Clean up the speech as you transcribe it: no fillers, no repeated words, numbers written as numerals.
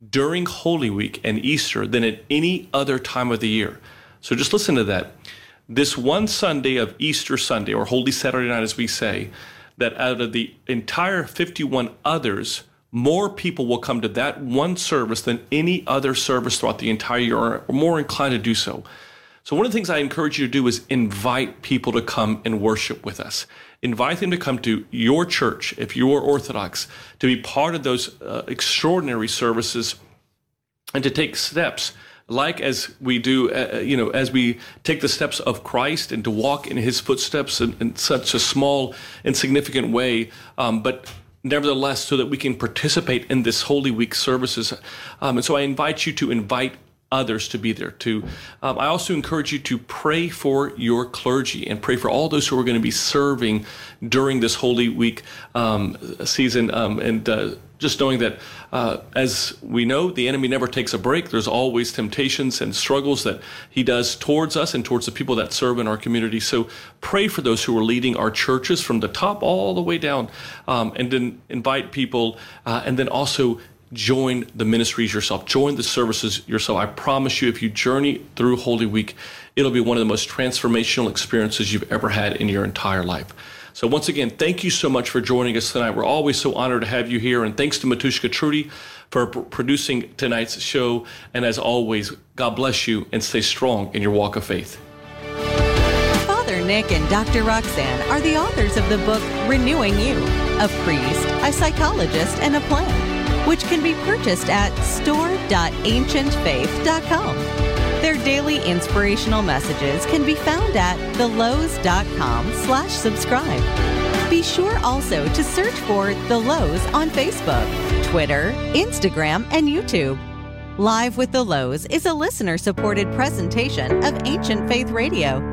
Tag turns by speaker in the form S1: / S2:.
S1: during Holy Week and Easter than at any other time of the year. So just listen to that. This one Sunday of Easter Sunday, or Holy Saturday night as we say, that out of the entire 51 others, more people will come to that one service than any other service throughout the entire year, or more inclined to do so. So one of the things I encourage you to do is invite people to come and worship with us. Invite them to come to your church, if you're Orthodox, to be part of those extraordinary services and to take steps like as we do, as we take the steps of Christ and to walk in his footsteps in such a small, insignificant way, but nevertheless so that we can participate in this Holy Week services. And so I invite you to invite others to be there. I also encourage you to pray for your clergy and pray for all those who are going to be serving during this Holy Week season, and just knowing that as we know, the enemy never takes a break. There's always temptations and struggles that he does towards us and towards the people that serve in our community. So pray for those who are leading our churches from the top all the way down, and then invite people, and then also join the ministries yourself, join the services yourself. I promise you, if you journey through Holy Week, it'll be one of the most transformational experiences you've ever had in your entire life. So once again, thank you so much for joining us tonight. We're always so honored to have you here. And thanks to Matushka Trudy for producing tonight's show. And as always, God bless you and stay strong in your walk of faith.
S2: Father Nick and Dr. Roxanne are the authors of the book Renewing You, a priest, a psychologist, and a plan, which can be purchased at store.ancientfaith.com. Their daily inspirational messages can be found at thelowe's.com/subscribe. Be sure also to search for The Lowe's on Facebook, Twitter, Instagram, and YouTube. Live with The Lowe's is a listener-supported presentation of Ancient Faith Radio.